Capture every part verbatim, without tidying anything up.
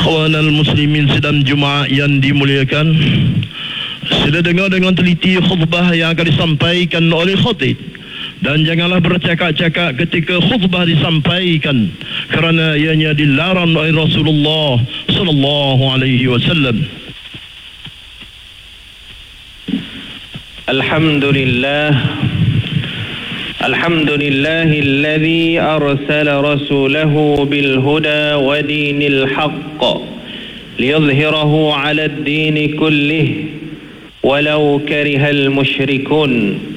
Ikhwanal muslimin sedang Jumaat yang dimuliakan, sila dengar dengan teliti khutbah yang akan disampaikan oleh khatib, dan janganlah bercakap-cakap ketika khutbah disampaikan kerana ianya dilarang oleh Rasulullah sallallahu alaihi wasallam. Alhamdulillah الحمد لله الذي أرسل رسوله بالهدى ودين الحق ليظهره على الدين كله ولو كره المشركون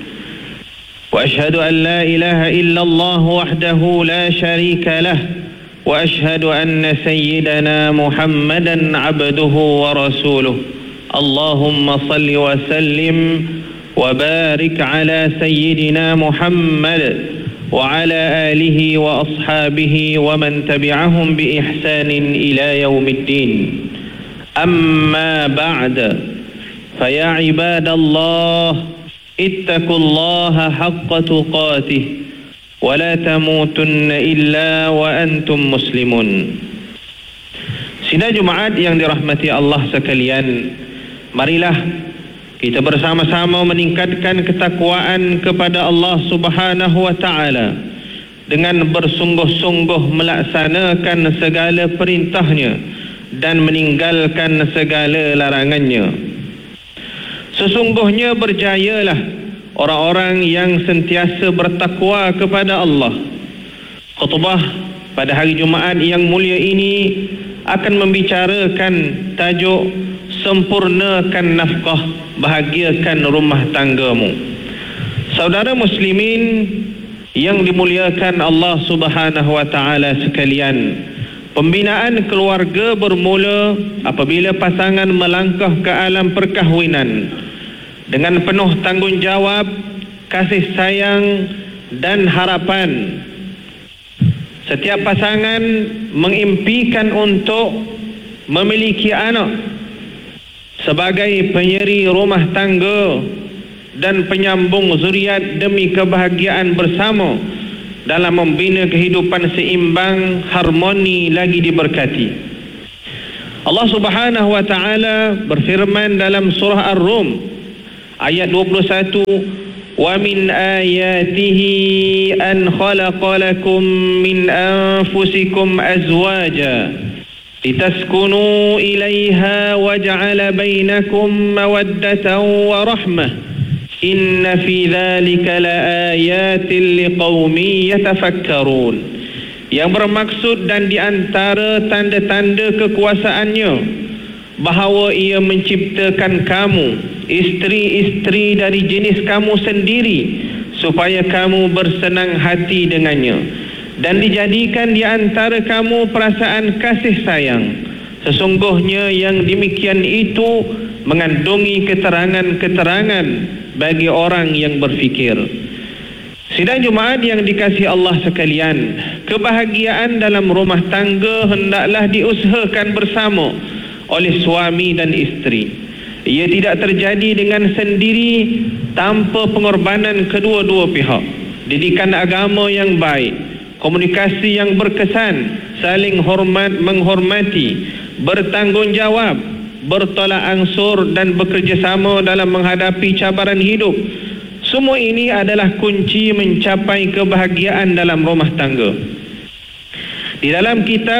وأشهد أن لا إله إلا الله وحده لا شريك له وأشهد أن سيدنا محمدا عبده ورسوله اللهم صل وسلم وبارك على سيدنا محمد وعلى آله وأصحابه ومن تبعهم بإحسان إلى يوم الدين. أما بعد، فيا عباد الله اتقوا الله حق تقاته ولا تموتن إلا وأنتم مسلمون. Sidang Jumaat yang dirahmati Allah sekalian, marilah kita bersama-sama meningkatkan ketakwaan kepada Allah Subhanahu wa taala dengan bersungguh-sungguh melaksanakan segala perintahnya dan meninggalkan segala larangannya. Sesungguhnya berjayalah orang-orang yang sentiasa bertakwa kepada Allah. Khutbah pada hari Jumaat yang mulia ini akan membicarakan tajuk sempurnakan nafkah, bahagiakan rumah tanggamu. Saudara muslimin yang dimuliakan Allah Subhanahu wa taala sekalian, pembinaan keluarga bermula apabila pasangan melangkah ke alam perkahwinan dengan penuh tanggungjawab, kasih sayang dan harapan. Setiap pasangan mengimpikan untuk memiliki anak sebagai penyeri rumah tangga dan penyambung zuriat demi kebahagiaan bersama dalam membina kehidupan seimbang, harmoni lagi diberkati. Allah Subhanahu wa taala berfirman dalam surah Ar-Rum ayat dua puluh satu, "Wa min ayatihi an khalaqa lakum min anfusikum azwaja لتسكنوا إليها وجعل بينكم مودة ورحمة إن في ذلك لآيات لقوم يتفكرون." Yang bermaksud dan diantara tanda-tanda kekuasaannya bahawa ia menciptakan kamu, isteri-isteri dari jenis kamu sendiri, supaya kamu bersenang hati dengannya, dan dijadikan di antara kamu perasaan kasih sayang. Sesungguhnya yang demikian itu mengandungi keterangan-keterangan bagi orang yang berfikir. Sidang Jumaat yang dikasihi Allah sekalian, kebahagiaan dalam rumah tangga hendaklah diusahakan bersama oleh suami dan isteri. Ia tidak terjadi dengan sendiri tanpa pengorbanan kedua-dua pihak. Didikan agama yang baik, komunikasi yang berkesan, saling hormat menghormati, bertanggungjawab, bertolak ansur dan bekerjasama dalam menghadapi cabaran hidup. Semua ini adalah kunci mencapai kebahagiaan dalam rumah tangga. Di dalam kitab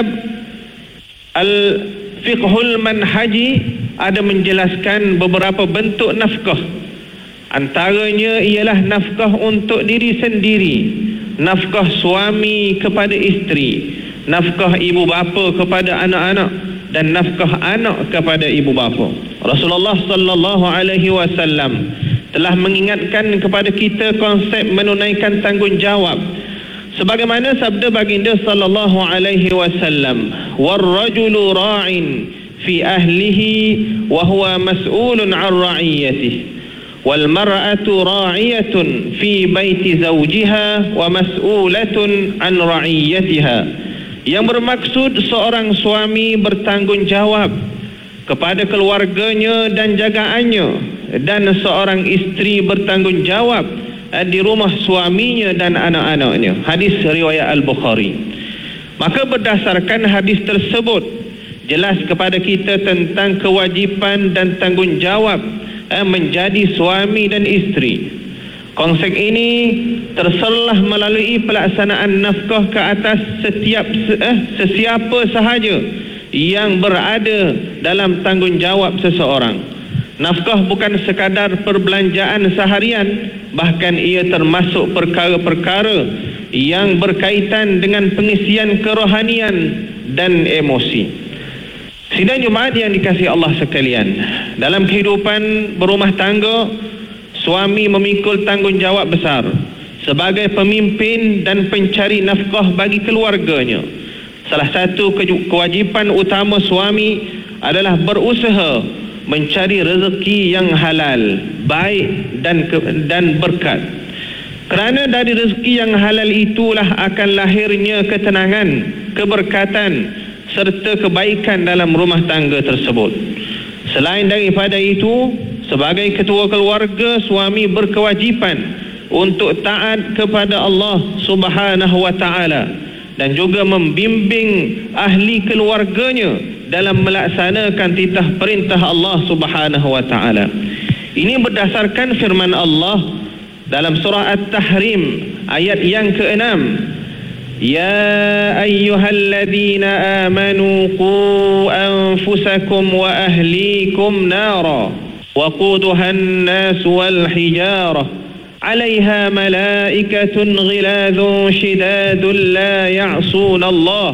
Al-Fiqhul Manhaji ada menjelaskan beberapa bentuk nafkah. Antaranya ialah nafkah untuk diri sendiri, nafkah suami kepada isteri, nafkah ibu bapa kepada anak-anak, dan nafkah anak kepada ibu bapa. Rasulullah sallallahu alaihi wasallam telah mengingatkan kepada kita konsep menunaikan tanggungjawab. Sebagaimana sabda baginda sallallahu alaihi wasallam, "War-rajulu ra'in fi ahlihi wa huwa mas'ulun 'an ra'iyatihi." والمرأة راعية في بيت زوجها ومسؤولة عن رعيتها. Yang bermaksud seorang suami bertanggungjawab kepada keluarganya dan jagaannya, dan seorang isteri bertanggungjawab di rumah suaminya dan anak-anaknya. Hadis riwayat Al-Bukhari. Maka berdasarkan hadis tersebut jelas kepada kita tentang kewajipan dan tanggungjawab eh, menjadi suami dan isteri. Konsep ini terserlah melalui pelaksanaan nafkah ke atas setiap eh, sesiapa sahaja yang berada dalam tanggungjawab seseorang. Nafkah bukan sekadar perbelanjaan seharian, bahkan ia termasuk perkara-perkara yang berkaitan dengan pengisian kerohanian dan emosi. Sidang Jumaat yang dikasihi Allah sekalian, dalam kehidupan berumah tangga, suami memikul tanggungjawab besar sebagai pemimpin dan pencari nafkah bagi keluarganya. Salah satu kewajipan utama suami adalah berusaha mencari rezeki yang halal, baik dan ke, dan berkat. Kerana dari rezeki yang halal itulah akan lahirnya ketenangan, keberkatan serta kebaikan dalam rumah tangga tersebut. Selain daripada itu, sebagai ketua keluarga, suami berkewajipan untuk taat kepada Allah Subhanahu wa taala dan juga membimbing ahli keluarganya dalam melaksanakan titah perintah Allah Subhanahu wa taala. Ini berdasarkan firman Allah dalam surah At-Tahrim ayat yang keenam. Ya ayyuhalladzina amanu qu anfusakum wa ahlikum nara waquduha an-nas wal hijarah 'alayha malaikatun ghiladun shidadun la ya'suna Allah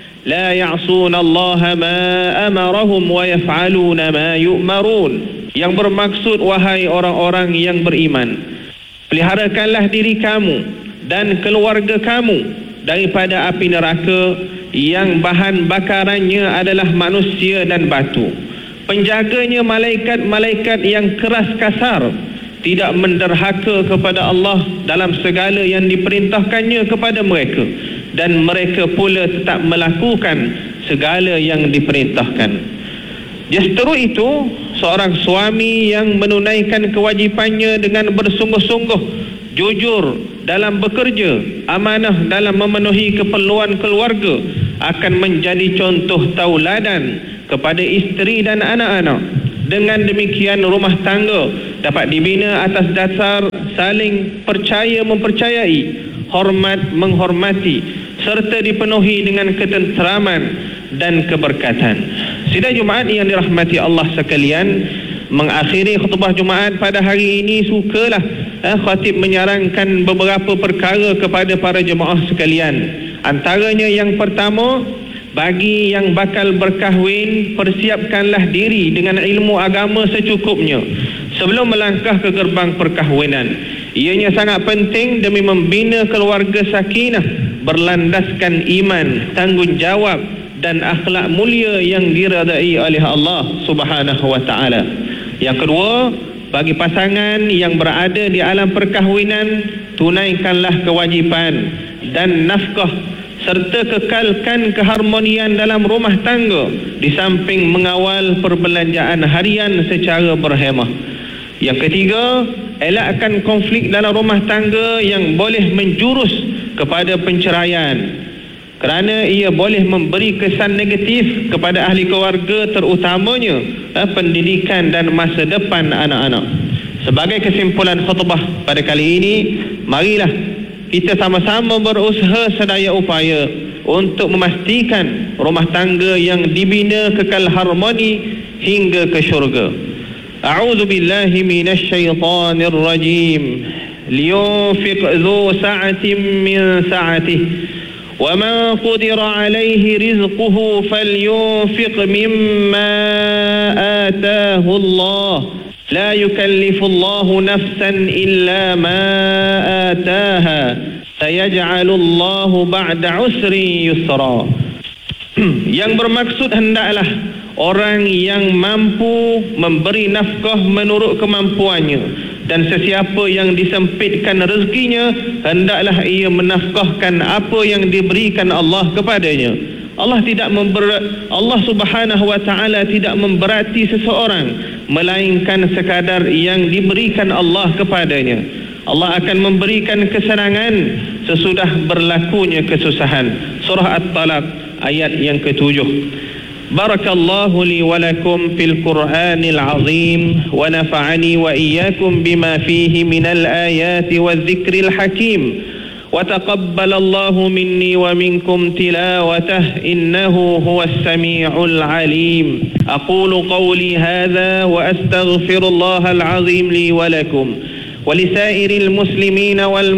la ya'suna Allah ma amarahum wa yaf'aluna ma yu'marun. Yang bermaksud, wahai orang-orang yang beriman, peliharakanlah diri kamu dan keluarga kamu daripada api neraka yang bahan bakarannya adalah manusia dan batu. Penjaganya malaikat-malaikat yang keras kasar, tidak menderhaka kepada Allah dalam segala yang diperintahkannya kepada mereka, dan mereka pula tetap melakukan segala yang diperintahkan. Justru itu, seorang suami yang menunaikan kewajipannya dengan bersungguh-sungguh, jujur dalam bekerja, amanah dalam memenuhi keperluan keluarga, akan menjadi contoh tauladan kepada isteri dan anak-anak. Dengan demikian, rumah tangga dapat dibina atas dasar saling percaya mempercayai, hormat menghormati, serta dipenuhi dengan ketenteraman dan keberkatan. Sidang Jumaat yang dirahmati Allah sekalian, mengakhiri khutbah Jumaat pada hari ini, sukalah eh, khatib menyarankan beberapa perkara kepada para jemaah sekalian. Antaranya yang pertama, bagi yang bakal berkahwin, persiapkanlah diri dengan ilmu agama secukupnya sebelum melangkah ke gerbang perkahwinan. Ianya sangat penting demi membina keluarga sakinah berlandaskan iman, tanggungjawab dan akhlak mulia yang diredai oleh Allah Subhanahu wa taala. Yang kedua, bagi pasangan yang berada di alam perkahwinan, tunaikanlah kewajipan dan nafkah serta kekalkan keharmonian dalam rumah tangga di samping mengawal perbelanjaan harian secara berhemah. Yang ketiga, elakkan konflik dalam rumah tangga yang boleh menjurus kepada penceraian, kerana ia boleh memberi kesan negatif kepada ahli keluarga, terutamanya eh, pendidikan dan masa depan anak-anak. Sebagai kesimpulan khutbah pada kali ini, marilah kita sama-sama berusaha sedaya upaya untuk memastikan rumah tangga yang dibina kekal harmoni hingga ke syurga. A'udzu billahi minasy syaithanir rajim. Liyunfiq dzu sa'atin min sa'atihi وَمَنْ قُدِرَ عَلَيْهِ رِزْقُهُ فَلْيُنْفِقْ مِمَّا آتَاهُ اللَّهُ لَا يُكَلِّفُ اللَّهُ نَفْسًا إِلَّا مَا آتَاهَا سَيَجْعَلُ اللَّهُ بَعْدَ عُسْرٍ يُسْرًا. Yang bermaksud, hendaklah orang yang mampu memberi nafkah menurut kemampuannya, dan sesiapa yang disempitkan rezekinya, hendaklah ia menafkahkan apa yang diberikan Allah kepadanya. Allah tidak member, Allah Subhanahu wa taala tidak memberati seseorang melainkan sekadar yang diberikan Allah kepadanya. Allah akan memberikan kesenangan sesudah berlakunya kesusahan. Surah At-Talaq ayat yang ketujuh. بارك الله لي ولكم في القرآن العظيم ونفعني وإياكم بما فيه من الآيات والذكر الحكيم وتقبل الله مني ومنكم تلاوته إنه هو السميع العليم. أقول قولي هذا وأستغفر الله العظيم لي ولكم ولسائر المسلمين والمسلمين